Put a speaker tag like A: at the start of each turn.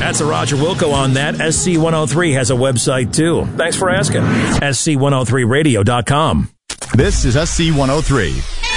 A: That's a Roger Wilco on that. SC103 has a website, too. Thanks for asking. SC103radio.com.
B: This is SC103.